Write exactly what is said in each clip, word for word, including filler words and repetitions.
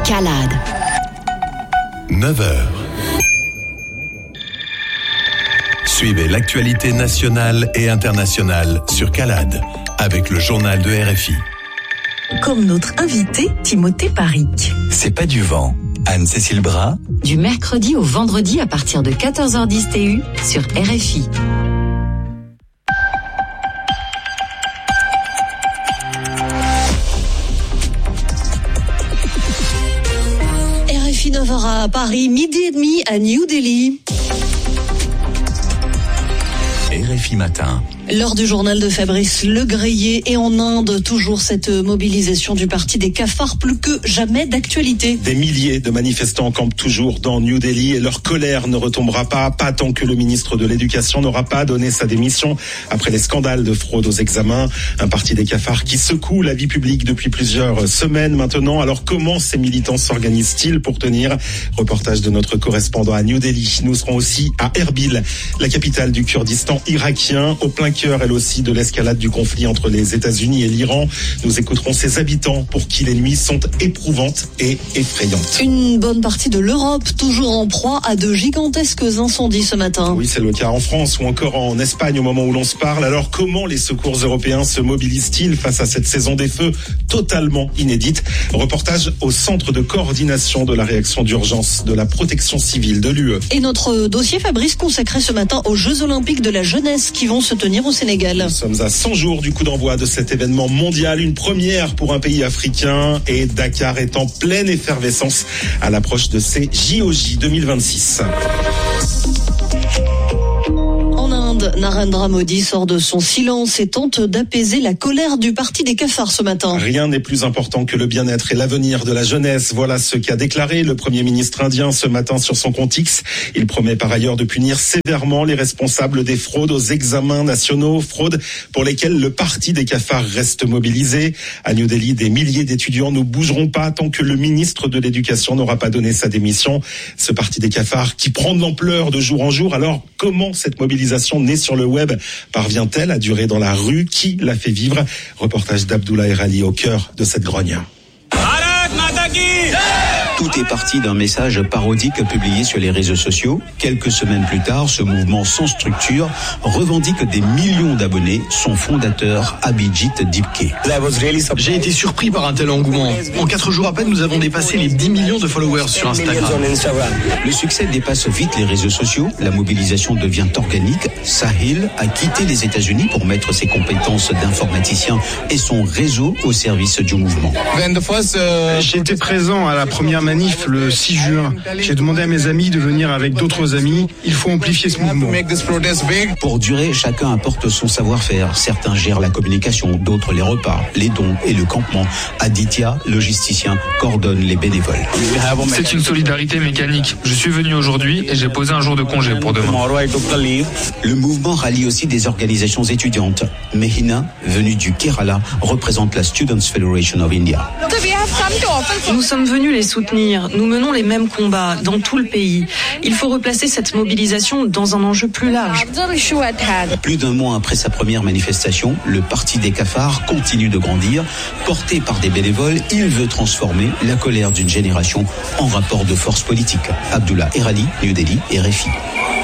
Calade. neuf heures. Suivez l'actualité nationale et internationale sur Calade avec le journal de R F I. Comme notre invité, Timothée Paric. C'est pas du vent. Anne-Cécile Bras. Du mercredi au vendredi à partir de quatorze heures dix T U sur R F I. R F I neuf heures à Paris, midi et demi à New Delhi. R F I Matin. L'heure du journal de Fabrice Legreillé et en Inde, toujours cette mobilisation du parti des cafards plus que jamais d'actualité. Des milliers de manifestants campent toujours dans New Delhi et leur colère ne retombera pas, pas tant que le ministre de l'Éducation n'aura pas donné sa démission après les scandales de fraude aux examens. Un parti des cafards qui secoue la vie publique depuis plusieurs semaines maintenant. Alors comment ces militants s'organisent-ils pour tenir? Reportage de notre correspondant à New Delhi. Nous serons aussi à Erbil, la capitale du Kurdistan irakien, au plein cœur, elle aussi, de l'escalade du conflit entre les États-Unis et l'Iran. Nous écouterons ses habitants pour qui les nuits sont éprouvantes et effrayantes. Une bonne partie de l'Europe toujours en proie à de gigantesques incendies ce matin. Oui, c'est le cas en France ou encore en Espagne au moment où l'on se parle. Alors comment les secours européens se mobilisent-ils face à cette saison des feux totalement inédite? Reportage au centre de coordination de la réaction d'urgence de la protection civile de l'U E. Et notre dossier Fabrice consacré ce matin aux Jeux Olympiques de la jeunesse qui vont se tenir au Sénégal. Nous sommes à cent jours du coup d'envoi de cet événement mondial, une première pour un pays africain, et Dakar est en pleine effervescence à l'approche de ces J O J deux mille vingt-six. Narendra Modi sort de son silence et tente d'apaiser la colère du parti des cafards ce matin. Rien n'est plus important que le bien-être et l'avenir de la jeunesse. Voilà ce qu'a déclaré le Premier ministre indien ce matin sur son compte X. Il promet par ailleurs de punir sévèrement les responsables des fraudes aux examens nationaux, fraudes pour lesquelles le parti des cafards reste mobilisé. À New Delhi, des milliers d'étudiants ne bougeront pas tant que le ministre de l'Éducation n'aura pas donné sa démission. Ce parti des cafards qui prend de l'ampleur de jour en jour. Alors, comment cette mobilisation née sur le web parvient-elle à durer dans la rue? Qui la fait vivre? Reportage d'Abdullah Erali au cœur de cette grogne. Tout est parti d'un message parodique publié sur les réseaux sociaux. Quelques semaines plus tard, ce mouvement sans structure revendique des millions d'abonnés. Son fondateur, Abhijit Dipke. J'ai été surpris par un tel engouement. En quatre jours à peine, nous avons dépassé les dix millions de followers sur Instagram. Le succès dépasse vite les réseaux sociaux. La mobilisation devient organique. Sahil a quitté les États-Unis pour mettre ses compétences d'informaticien et son réseau au service du mouvement. J'ai été présent à la première manif le six juin. J'ai demandé à mes amis de venir avec d'autres amis. Il faut amplifier ce mouvement. Pour durer, chacun apporte son savoir-faire. Certains gèrent la communication, d'autres les repas, les dons et le campement. Aditya, logisticien, coordonne les bénévoles. C'est une solidarité mécanique. Je suis venu aujourd'hui et j'ai posé un jour de congé pour demain. Le mouvement rallie aussi des organisations étudiantes. Mehina, venue du Kerala, représente la Students' Federation of India. Nous sommes venus les soutenir. Nous menons les mêmes combats dans tout le pays. Il faut replacer cette mobilisation dans un enjeu plus large. Plus d'un mois après sa première manifestation, le parti des cafards continue de grandir. Porté par des bénévoles, il veut transformer la colère d'une génération en rapport de force politique. Abdullah Erali, New Delhi, R F I.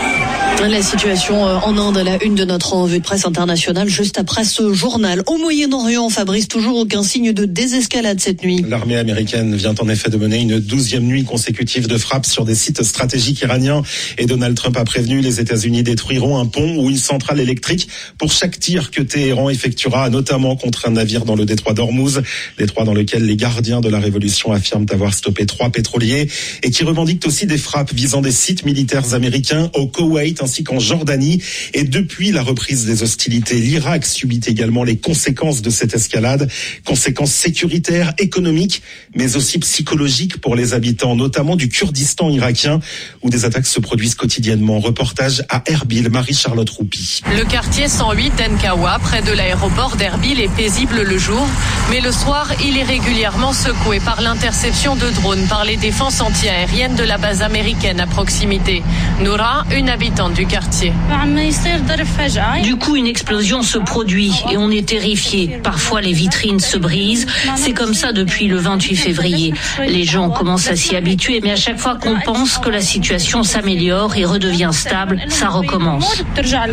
La situation en Inde, la une de notre revue de presse internationale, juste après ce journal. Au Moyen-Orient, Fabrice, toujours aucun signe de désescalade cette nuit. L'armée américaine vient en effet de mener une douzième nuit consécutive de frappes sur des sites stratégiques iraniens. Et Donald Trump a prévenu, les États-Unis détruiront un pont ou une centrale électrique pour chaque tir que Téhéran effectuera, notamment contre un navire dans le détroit d'Ormuz, détroit dans lequel les gardiens de la révolution affirment avoir stoppé trois pétroliers et qui revendiquent aussi des frappes visant des sites militaires américains au Koweït ainsi qu'en Jordanie. Et depuis la reprise des hostilités, l'Irak subit également les conséquences de cette escalade, conséquences sécuritaires, économiques, mais aussi psychologiques pour les habitants, notamment du Kurdistan irakien, où des attaques se produisent quotidiennement. Reportage à Erbil, Marie-Charlotte Roupi. Le quartier cent huit d'Enkawa, près de l'aéroport d'Erbil, est paisible le jour, mais le soir, il est régulièrement secoué par l'interception de drones par les défenses antiaériennes de la base américaine à proximité. Noura, une habitante du quartier. Du coup, une explosion se produit et on est terrifié. Parfois, les vitrines se brisent. C'est comme ça depuis le vingt-huit février. Les gens commencent à s'y habituer, mais à chaque fois qu'on pense que la situation s'améliore et redevient stable, ça recommence.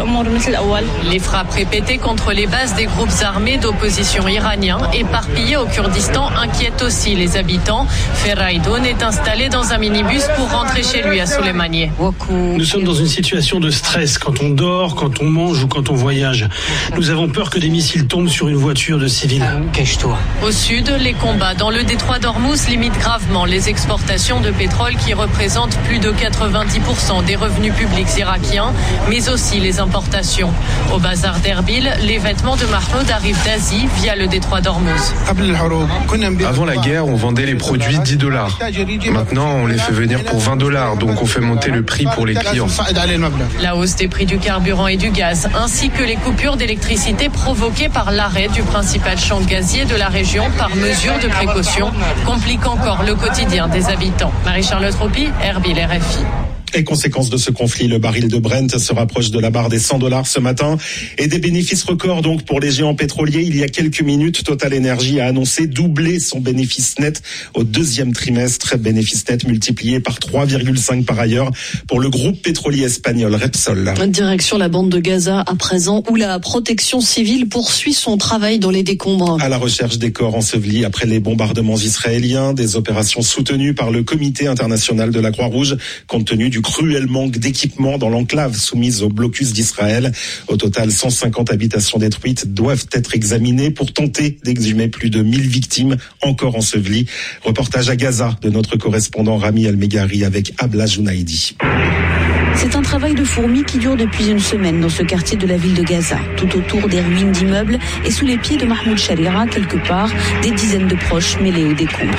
Les frappes répétées contre les bases des groupes armés d'opposition iraniens éparpillés au Kurdistan inquiètent aussi les habitants. Ferraïdoun est installé dans un minibus pour rentrer chez lui à Soleimaniye. Nous sommes dans une situation de stress quand on dort, quand on mange ou quand on voyage. Nous avons peur que des missiles tombent sur une voiture de civils. Cache-toi. Au sud, les combats dans le détroit d'Ormuz limitent gravement les exportations de pétrole qui représentent plus de quatre-vingt-dix pour cent des revenus publics irakiens, mais aussi les importations. Au bazar d'Erbil, les vêtements de Mahmoud arrivent d'Asie via le détroit d'Ormuz. Avant la guerre, on vendait les produits dix dollars. Maintenant, on les fait venir pour vingt dollars, donc on fait monter le prix pour les clients. La hausse des prix du carburant et du gaz, ainsi que les coupures d'électricité provoquées par l'arrêt du principal champ gazier de la région par mesure de précaution, compliquent encore le quotidien des habitants. Marie-Charlotte Ropi, Erbil, R F I. Et conséquence de ce conflit, le baril de Brent se rapproche de la barre des cent dollars ce matin et des bénéfices records donc pour les géants pétroliers. Il y a quelques minutes, Total Energy a annoncé doubler son bénéfice net au deuxième trimestre, bénéfice net multiplié par trois virgule cinq par ailleurs pour le groupe pétrolier espagnol Repsol. Direction la bande de Gaza à présent où la protection civile poursuit son travail dans les décombres. À la recherche des corps ensevelis après les bombardements israéliens, des opérations soutenues par le Comité international de la Croix-Rouge compte tenu du cruel manque d'équipement dans l'enclave soumise au blocus d'Israël. Au total, cent cinquante habitations détruites doivent être examinées pour tenter d'exhumer plus de mille victimes encore ensevelies. Reportage à Gaza de notre correspondant Rami El-Megari avec Abla Jounaidi. C'est un travail de fourmi qui dure depuis une semaine dans ce quartier de la ville de Gaza. Tout autour des ruines d'immeubles et sous les pieds de Mahmoud Sharira, quelque part, des dizaines de proches mêlés aux décombres.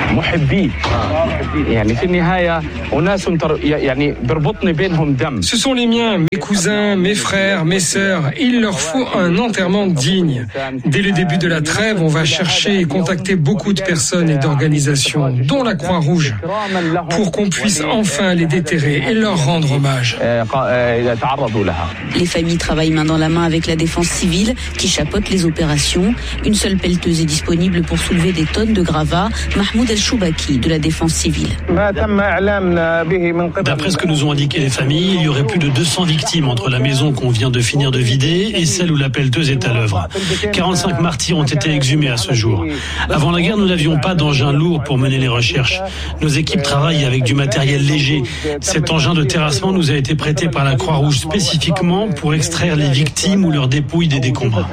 Ce sont les miens, mes cousins, mes frères, mes sœurs. Il leur faut un enterrement digne. Dès le début de la trêve, on va chercher et contacter beaucoup de personnes et d'organisations, dont la Croix-Rouge, pour qu'on puisse enfin les déterrer et leur rendre hommage. Les familles travaillent main dans la main avec la défense civile qui chapeaute les opérations. Une seule pelleteuse est disponible pour soulever des tonnes de gravats. Mahmoud El-Choubaki de la défense civile. D'après ce que nous ont indiqué les familles, il y aurait plus de deux cents victimes entre la maison qu'on vient de finir de vider et celle où la pelleteuse est à l'œuvre. quarante-cinq martyrs ont été exhumés à ce jour. Avant la guerre, nous n'avions pas d'engin lourd pour mener les recherches. Nos équipes travaillent avec du matériel léger. Cet engin de terrassement nous a été prêté par la Croix-Rouge spécifiquement pour extraire les victimes ou leurs dépouilles des décombres.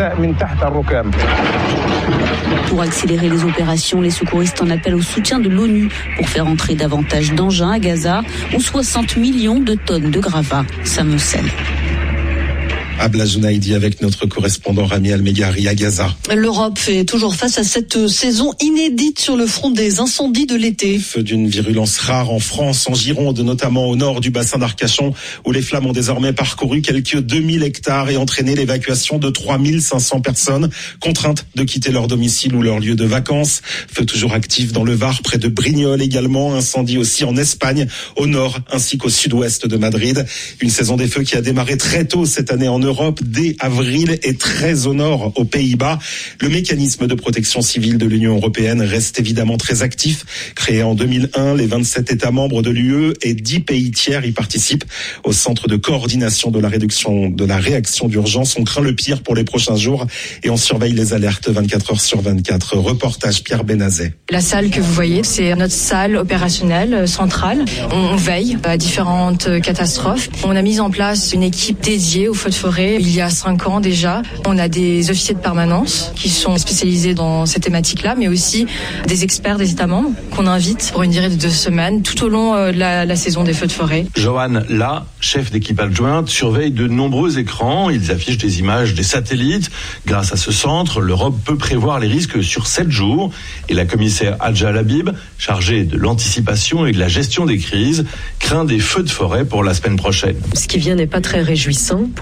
Pour accélérer les opérations, les secouristes en appellent au soutien de l'ONU pour faire entrer davantage d'engins à Gaza où soixante millions de tonnes de gravats s'amoncellent. Abla Jounaidi avec notre correspondant Rami El-Megari à Gaza. L'Europe fait toujours face à cette saison inédite sur le front des incendies de l'été. Feu d'une virulence rare en France, en Gironde, notamment au nord du bassin d'Arcachon, où les flammes ont désormais parcouru quelques deux mille hectares et entraîné l'évacuation de trois mille cinq cents personnes, contraintes de quitter leur domicile ou leur lieu de vacances. Feu toujours actif dans le Var, près de Brignoles également. Incendie aussi en Espagne, au nord ainsi qu'au sud-ouest de Madrid. Une saison des feux qui a démarré très tôt cette année en Europe, dès avril, et très au nord, aux Pays-Bas. Le mécanisme de protection civile de l'Union européenne reste évidemment très actif. Créé en deux mille un, les vingt-sept États membres de l'U E et dix pays tiers y participent. Au centre de coordination de la réduction de la réaction d'urgence, on craint le pire pour les prochains jours et on surveille les alertes vingt-quatre heures sur vingt-quatre. Reportage Pierre Benazet. La salle que vous voyez, c'est notre salle opérationnelle centrale. On veille à différentes catastrophes. On a mis en place une équipe dédiée aux feux de forêt il y a cinq ans déjà. On a des officiers de permanence qui sont spécialisés dans ces thématiques-là, mais aussi des experts des États membres qu'on invite pour une durée de deux semaines tout au long de la, la saison des feux de forêt. Johan La, chef d'équipe adjointe, surveille de nombreux écrans. Ils affichent des images des satellites. Grâce à ce centre, l'Europe peut prévoir les risques sur sept jours. Et la commissaire Hadja Labib, chargée de l'anticipation et de la gestion des crises, craint des feux de forêt pour la semaine prochaine. Ce qui vient n'est pas très réjouissant pour la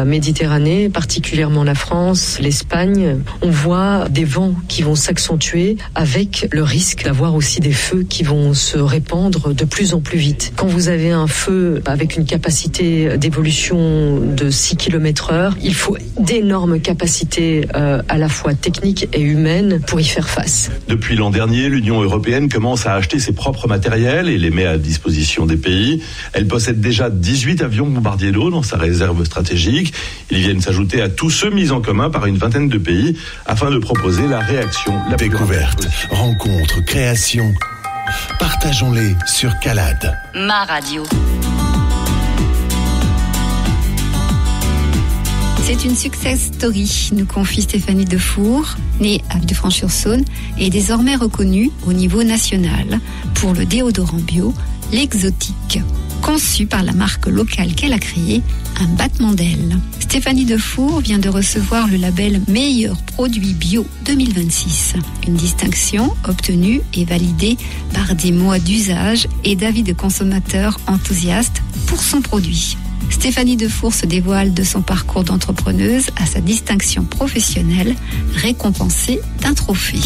Méditerranée, particulièrement la France, l'Espagne, on voit des vents qui vont s'accentuer avec le risque d'avoir aussi des feux qui vont se répandre de plus en plus vite. Quand vous avez un feu avec une capacité d'évolution de six kilomètres heure, il faut d'énormes capacités euh, à la fois techniques et humaines pour y faire face. Depuis l'an dernier, l'Union européenne commence à acheter ses propres matériels et les met à disposition des pays. Elle possède déjà dix-huit avions bombardiers d'eau dans sa réserve stratégique. Ils viennent s'ajouter à tous ceux mis en commun par une vingtaine de pays afin de proposer la réaction la plus Découverte, rencontre, création. Partageons-les sur Calade. Ma radio. C'est une success story, nous confie Stéphanie Defour, née à Villefranche-sur-Saône et désormais reconnue au niveau national pour le déodorant bio, l'Exotique, conçu par la marque locale qu'elle a créée, un battement d'ailes. Stéphanie Defour vient de recevoir le label Meilleur produit bio deux mille vingt-six, une distinction obtenue et validée par des mois d'usage et d'avis de consommateurs enthousiastes pour son produit. Stéphanie Defour se dévoile de son parcours d'entrepreneuse à sa distinction professionnelle, récompensée d'un trophée.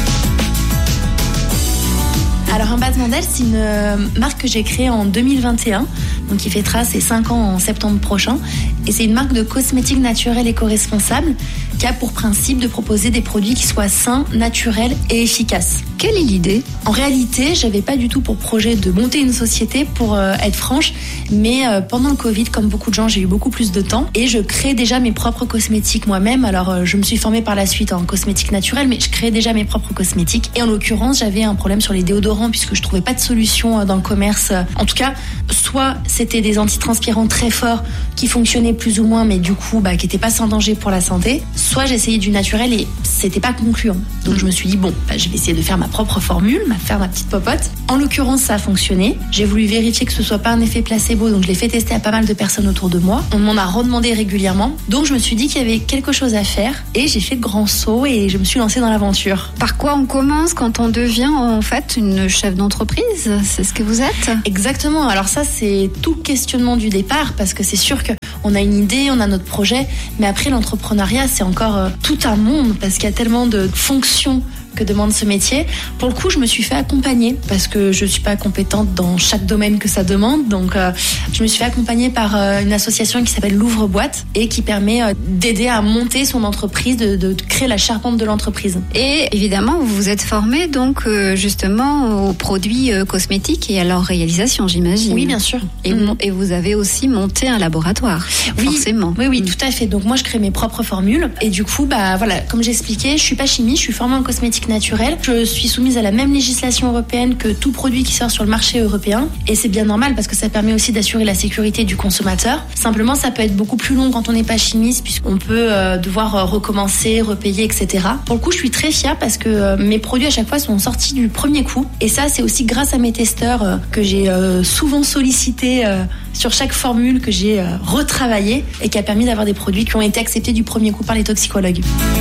Alors un battement d'aile, c'est une euh, marque que j'ai créée en deux mille vingt et un, donc qui fêtera ses cinq ans en septembre prochain. Et c'est une marque de cosmétiques naturels éco-responsables qui a pour principe de proposer des produits qui soient sains, naturels et efficaces. Quelle est l'idée ? En réalité, j'avais pas du tout pour projet de monter une société, pour euh, être franche, mais euh, pendant le Covid, comme beaucoup de gens, j'ai eu beaucoup plus de temps et je crée déjà mes propres cosmétiques moi-même. Alors euh, je me suis formée par la suite en cosmétiques naturels, mais je crée déjà mes propres cosmétiques. Et en l'occurrence, j'avais un problème sur les déodorants puisque je trouvais pas de solution dans le commerce. En tout cas, soit c'était des antitranspirants très forts qui fonctionnaient plus ou moins, mais du coup, bah, qui étaient pas sans danger pour la santé. Soit j'essayais du naturel et c'était pas concluant. Donc je me suis dit bon, bah, je vais essayer de faire ma propre formule, faire ma petite popote. En l'occurrence, ça a fonctionné. J'ai voulu vérifier que ce soit pas un effet placebo, donc je l'ai fait tester à pas mal de personnes autour de moi. On m'en a redemandé régulièrement. Donc je me suis dit qu'il y avait quelque chose à faire et j'ai fait le grand saut et je me suis lancée dans l'aventure. Par quoi on commence quand on devient en fait une chef d'entreprise ? C'est ce que vous êtes ? Exactement. Alors ça, c'est tout le questionnement du départ parce que c'est sûr que on a une idée, on a notre projet, mais après l'entrepreneuriat, c'est encore euh, tout un monde parce qu'il y a tellement de fonctions que demande ce métier. Pour le coup, je me suis fait accompagner parce que je suis pas compétente dans chaque domaine que ça demande. Donc, euh, je me suis fait accompagner par euh, une association qui s'appelle l'Ouvre-Boîte et qui permet euh, d'aider à monter son entreprise, de, de créer la charpente de l'entreprise. Et évidemment, vous vous êtes formé donc euh, justement aux produits euh, cosmétiques et à leur réalisation, j'imagine. Oui, bien sûr. Et, mmh. et vous avez aussi monté un laboratoire, oui, forcément. Oui, oui, mmh. tout à fait. Donc moi, je crée mes propres formules et du coup, bah voilà, comme j'expliquais, je suis pas chimie, je suis formée en cosmétique naturel. Je suis soumise à la même législation européenne que tout produit qui sort sur le marché européen et c'est bien normal parce que ça permet aussi d'assurer la sécurité du consommateur. Simplement, ça peut être beaucoup plus long quand on n'est pas chimiste puisqu'on peut euh, devoir euh, recommencer, repayer, et cetera. Pour le coup, je suis très fière parce que euh, mes produits à chaque fois sont sortis du premier coup et ça, c'est aussi grâce à mes testeurs euh, que j'ai euh, souvent sollicité euh, sur chaque formule que j'ai euh, retravaillé et qui a permis d'avoir des produits qui ont été acceptés du premier coup par les toxicologues.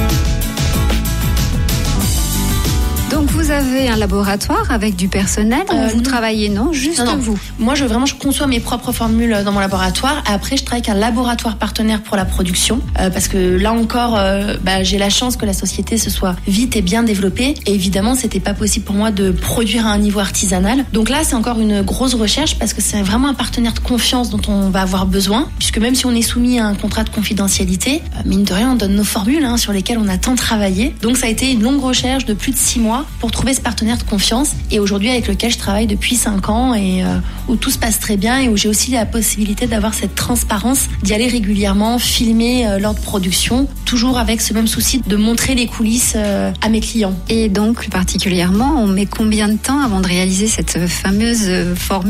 Donc vous avez un laboratoire avec du personnel, euh, vous non. travaillez non, juste non, non. vous. Moi je vraiment je conçois mes propres formules dans mon laboratoire. Après je travaille avec un laboratoire partenaire pour la production euh, parce que là encore euh, bah, j'ai la chance que la société se soit vite et bien développée et évidemment c'était pas possible pour moi de produire à un niveau artisanal. Donc là c'est encore une grosse recherche parce que c'est vraiment un partenaire de confiance dont on va avoir besoin puisque même si on est soumis à un contrat de confidentialité, euh, mine de rien on donne nos formules hein, sur lesquelles on a tant travaillé. Donc ça a été une longue recherche de plus de six mois pour trouver ce partenaire de confiance et aujourd'hui avec lequel je travaille depuis cinq ans et euh, où tout se passe très bien et où j'ai aussi la possibilité d'avoir cette transparence, d'y aller régulièrement, filmer euh, lors de production, toujours avec ce même souci de montrer les coulisses euh, à mes clients. Et donc plus particulièrement, on met combien de temps avant de réaliser cette fameuse formule ?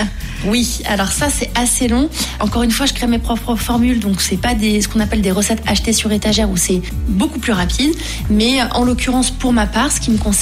Oui, alors ça c'est assez long. Encore une fois, je crée mes propres formules, donc c'est pas des, ce qu'on appelle des recettes achetées sur étagère où c'est beaucoup plus rapide. Mais en l'occurrence, pour ma part, ce qui me concerne,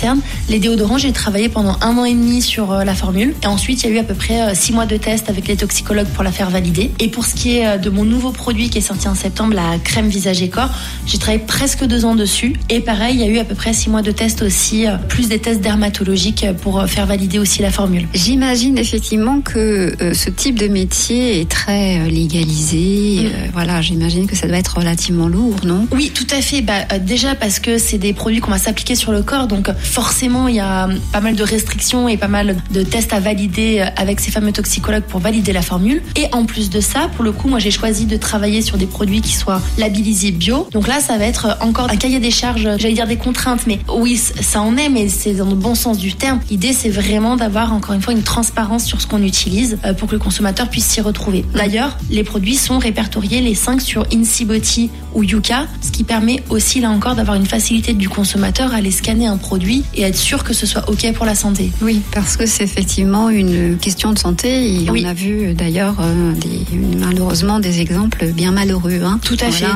Les déodorants, j'ai travaillé pendant un an et demi sur euh, la formule. Et ensuite, il y a eu à peu près euh, six mois de tests avec les toxicologues pour la faire valider. Et pour ce qui est euh, de mon nouveau produit qui est sorti en septembre, la crème visage et corps, j'ai travaillé presque deux ans dessus. Et pareil, il y a eu à peu près six mois de tests aussi, euh, plus des tests dermatologiques pour euh, faire valider aussi la formule. J'imagine effectivement que euh, ce type de métier est très euh, légalisé. Mmh. Euh, voilà, j'imagine que ça doit être relativement lourd, non ? Oui, tout à fait. Bah, euh, déjà parce que c'est des produits qu'on va s'appliquer sur le corps, donc forcément il y a pas mal de restrictions et pas mal de tests à valider avec ces fameux toxicologues pour valider la formule. Et en plus de ça, pour le coup, moi j'ai choisi de travailler sur des produits qui soient labellisés bio. Donc là, ça va être encore un cahier des charges, j'allais dire des contraintes, mais oui, ça en est, mais c'est dans le bon sens du terme. L'idée, c'est vraiment d'avoir encore une fois une transparence sur ce qu'on utilise pour que le consommateur puisse s'y retrouver. D'ailleurs, les produits sont répertoriés les cinq sur Insibody ou Yuka, ce qui permet aussi là encore d'avoir une facilité du consommateur à aller scanner un produit et être sûr que ce soit OK pour la santé. Oui, parce que c'est effectivement une question de santé et oui. On a vu d'ailleurs euh, des, malheureusement des exemples bien malheureux. Hein. Tout à voilà. fait.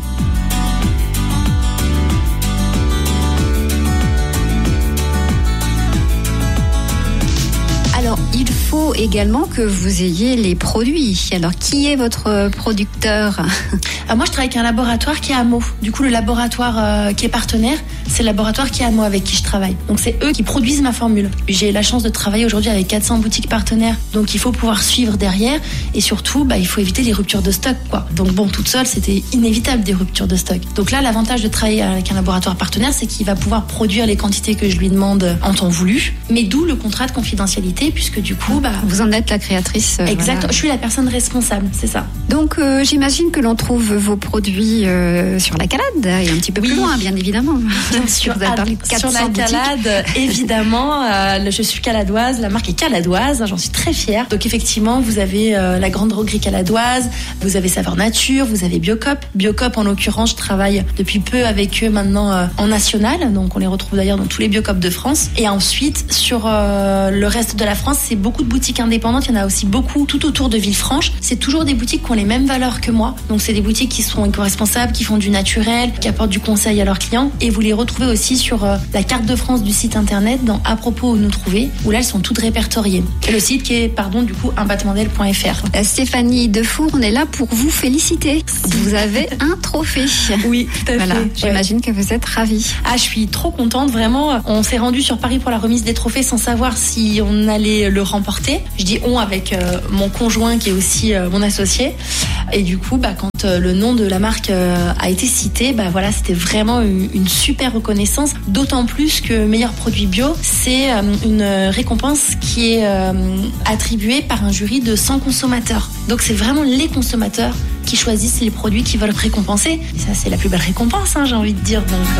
Alors, il faut également que vous ayez les produits. Alors, qui est votre producteur ? Alors, moi, je travaille avec un laboratoire qui est Amo. Du coup, le laboratoire euh, qui est partenaire, c'est le laboratoire qui est Amo avec qui je travaille. Donc, c'est eux qui produisent ma formule. J'ai la chance de travailler aujourd'hui avec quatre cents boutiques partenaires. Donc, il faut pouvoir suivre derrière. Et surtout, bah, il faut éviter les ruptures de stock, quoi. Donc, bon, toute seule, c'était inévitable des ruptures de stock. Donc là, l'avantage de travailler avec un laboratoire partenaire, c'est qu'il va pouvoir produire les quantités que je lui demande en temps voulu. Mais d'où le contrat de confidentialité, puisque du coup, bah, vous en êtes la créatrice. Exact. Voilà. Je suis la personne responsable, c'est ça. Donc, euh, j'imagine que l'on trouve vos produits euh, sur la Calade et un petit peu oui. plus loin, bien évidemment. Bien sûr. Vous avez parlé de quatre cents sur la Calade, évidemment. Euh, je suis caladoise, la marque est caladoise, j'en suis très fière. Donc, effectivement, vous avez euh, la grande droguerie caladoise, vous avez Saveur Nature, vous avez Biocop. Biocop, en l'occurrence, je travaille depuis peu avec eux maintenant euh, en national. Donc, on les retrouve d'ailleurs dans tous les Biocop de France. Et ensuite, sur euh, le reste de la France, c'est beaucoup de boutiques indépendantes. Il y en a aussi beaucoup tout autour de Villefranche. C'est toujours des boutiques qui ont les mêmes valeurs que moi. Donc, c'est des boutiques qui sont éco-responsables, qui font du naturel, qui apportent du conseil à leurs clients. Et vous les retrouvez aussi sur euh, la carte de France du site internet dans À propos où nous trouver, où là, elles sont toutes répertoriées. Et le site qui est, pardon, du coup, un battement d'aile point f r. Euh, Stéphanie Defour, on est là pour vous féliciter. Vous avez un trophée. Oui, tout à voilà. fait. J'imagine ouais. que vous êtes ravie. Ah, je suis trop contente, vraiment. On s'est rendu sur Paris pour la remise des trophées sans savoir si on allait le remporter. Je dis on avec euh, mon conjoint qui est aussi euh, mon associé. Et du coup, bah, quand euh, le nom de la marque euh, a été cité, bah, voilà, c'était vraiment une, une super reconnaissance. D'autant plus que meilleur produit bio, c'est euh, une récompense qui est euh, attribuée par un jury de cent consommateurs. Donc c'est vraiment les consommateurs qui choisissent les produits qu'ils veulent récompenser. Et ça, c'est la plus belle récompense, hein, j'ai envie de dire. Donc, euh...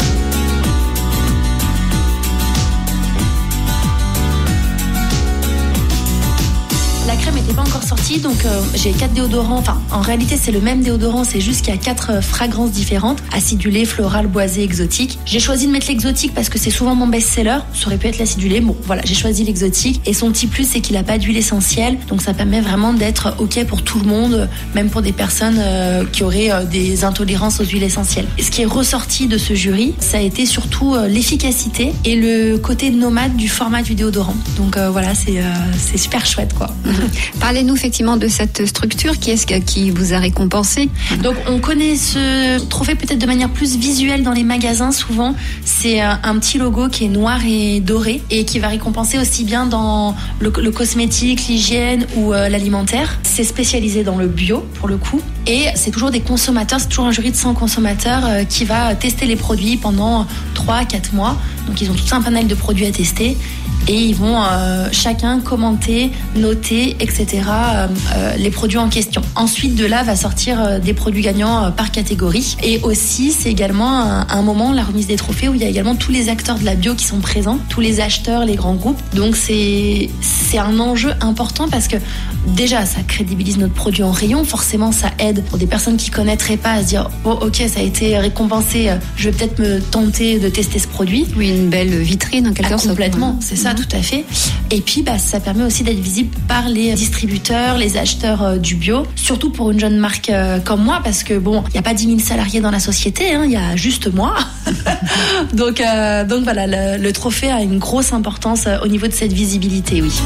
La crème n'était pas encore sortie, donc euh, j'ai quatre déodorants. Enfin, en réalité, c'est le même déodorant, c'est juste qu'il y a quatre euh, fragrances différentes. Acidulé, floral, boisé, exotique. J'ai choisi de mettre l'exotique parce que c'est souvent mon best-seller. Ça aurait pu être l'acidulé. Bon, voilà, j'ai choisi l'exotique. Et son petit plus, c'est qu'il n'a pas d'huile essentielle. Donc ça permet vraiment d'être OK pour tout le monde, même pour des personnes euh, qui auraient euh, des intolérances aux huiles essentielles. Et ce qui est ressorti de ce jury, ça a été surtout euh, l'efficacité et le côté nomade du format du déodorant. Donc euh, voilà, c'est, euh, c'est super chouette, quoi. Parlez-nous effectivement de cette structure. Qui est-ce qui vous a récompensé ? Donc on connaît ce trophée peut-être de manière plus visuelle dans les magasins souvent. C'est un, un petit logo qui est noir et doré et qui va récompenser aussi bien dans le, le cosmétique, l'hygiène ou euh, l'alimentaire. C'est spécialisé dans le bio pour le coup. Et c'est toujours des consommateurs, c'est toujours un jury de cent consommateurs euh, qui va tester les produits pendant trois à quatre mois. Donc ils ont tout un panel de produits à tester. Et ils vont euh, chacun commenter, noter, et cetera euh, euh, les produits en question. Ensuite, de là, va sortir euh, des produits gagnants euh, par catégorie. Et aussi, c'est également un, un moment, la remise des trophées, où il y a également tous les acteurs de la bio qui sont présents, tous les acheteurs, les grands groupes. Donc, c'est, c'est un enjeu important parce que déjà, ça crédibilise notre produit en rayon. Forcément, ça aide pour des personnes qui connaîtraient pas à se dire « Oh, ok, ça a été récompensé, je vais peut-être me tenter de tester ce produit. » Oui, une belle vitrine en quelque sorte. Ah, complètement, c'est ça. Tout à fait. Et puis, bah, ça permet aussi d'être visible par les distributeurs, les acheteurs euh, du bio, surtout pour une jeune marque euh, comme moi, parce que bon, il n'y a pas dix mille salariés dans la société, hein, il y a juste moi. donc, euh, donc voilà, le, le trophée a une grosse importance au niveau de cette visibilité, oui.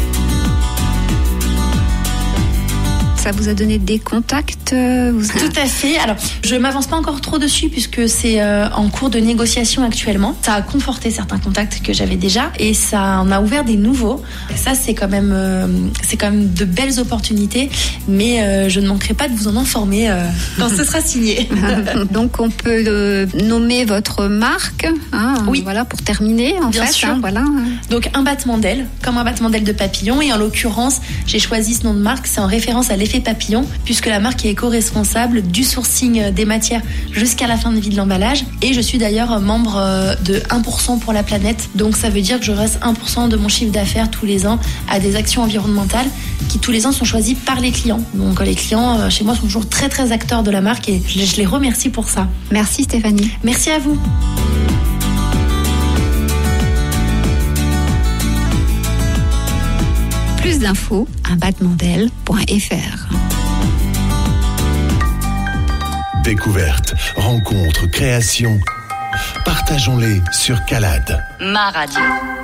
Ça vous a donné des contacts vous... Tout à fait. Alors, je m'avance pas encore trop dessus puisque c'est euh, en cours de négociation actuellement. Ça a conforté certains contacts que j'avais déjà et ça en a ouvert des nouveaux. Et ça, c'est quand même, euh, c'est quand même de belles opportunités. Mais euh, je ne manquerai pas de vous en informer euh, quand ce sera signé. Donc, on peut euh, nommer votre marque. Hein, oui. Voilà, pour terminer, en Bien fait. sûr. Hein, voilà. Donc, un battement d'aile, comme un battement d'aile de papillon. Et en l'occurrence, j'ai choisi ce nom de marque. C'est en référence à l'effet papillon, puisque la marque est éco-responsable du sourcing des matières jusqu'à la fin de vie de l'emballage. Et je suis d'ailleurs membre de un pour cent pour la planète. Donc ça veut dire que je reste un pour cent de mon chiffre d'affaires tous les ans à des actions environnementales qui tous les ans sont choisies par les clients. Donc les clients chez moi sont toujours très très acteurs de la marque et je les remercie pour ça. Merci Stéphanie. Merci à vous. Plus d'infos, un battement d'aile point f r. Découverte, rencontre, création. Partageons-les sur Calade. Ma radio.